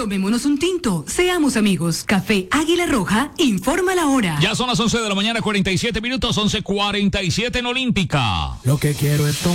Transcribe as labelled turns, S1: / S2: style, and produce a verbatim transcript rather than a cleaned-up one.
S1: Tomémonos un tinto, seamos amigos. Café Águila Roja, informa la hora.
S2: Ya son las once de la mañana, cuarenta y siete minutos, once cuarenta y siete en Olímpica.
S3: Lo que quiero es tomar.